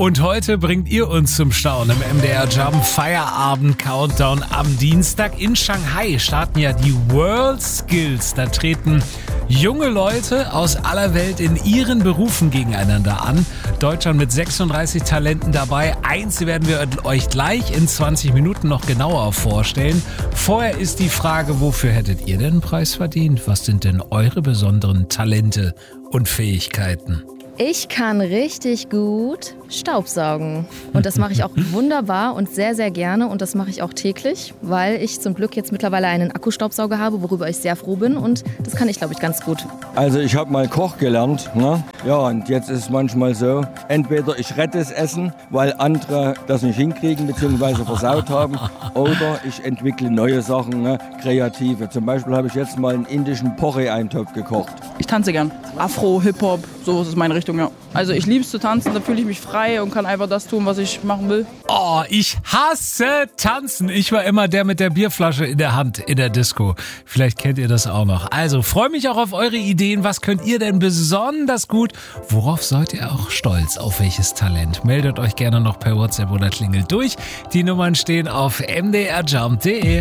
Und heute bringt ihr uns zum Staunen im MDR Jump Feierabend Countdown am Dienstag. In Shanghai starten ja die World Skills. Da treten junge Leute aus aller Welt in ihren Berufen gegeneinander an. Deutschland mit 36 Talenten dabei. Eins werden wir euch gleich in 20 Minuten noch genauer vorstellen. Vorher ist die Frage, wofür hättet ihr denn einen Preis verdient? Was sind denn eure besonderen Talente und Fähigkeiten? Ich kann richtig gut Staubsaugen und das mache ich auch wunderbar und sehr, sehr gerne und das mache ich auch täglich, weil ich zum Glück jetzt mittlerweile einen Akkustaubsauger habe, worüber ich sehr froh bin und das kann ich, glaube ich, ganz gut. Also ich habe mal Koch gelernt, ne? Ja, und jetzt ist es manchmal so, entweder ich rette das Essen, weil andere das nicht hinkriegen bzw. versaut haben, oder ich entwickle neue Sachen, ne? Kreative. Zum Beispiel habe ich jetzt mal einen indischen Porree-Eintopf gekocht. Ich tanze gern. Afro, Hip-Hop, so ist meine Richtung, ja. Also ich liebe es zu tanzen, da fühle ich mich frei und kann einfach das tun, was ich machen will. Oh, ich hasse tanzen. Ich war immer der mit der Bierflasche in der Hand in der Disco. Vielleicht kennt ihr das auch noch. Also freue mich auch auf eure Ideen. Was könnt ihr denn besonders gut? Worauf seid ihr auch stolz? Auf welches Talent? Meldet euch gerne noch per WhatsApp oder klingelt durch. Die Nummern stehen auf mdrjump.de.